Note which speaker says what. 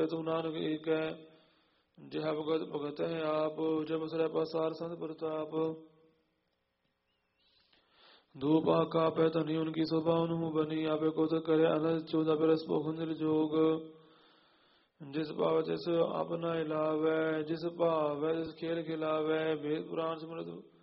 Speaker 1: ਤੂੰ ਨਾਨਕ ਏਕ ਹੈ, ਜਿਹਾ ਭਗਤ ਭਗਤ ਹੈ ਆਪ, ਜਬ ਸਰੇ ਪਸਾਰ ਸੰਤ ਪ੍ਰਤਾਪ। धूप काप है तनी उनकी शोभा उन्हू बनी, आपे कोत करे अनंत चौदह बरस पोख निर्जोग। जिस पाव तिस अपना हिलावे, जिस भाव तिस खेल खिलावे, वेद पुराण स्मृत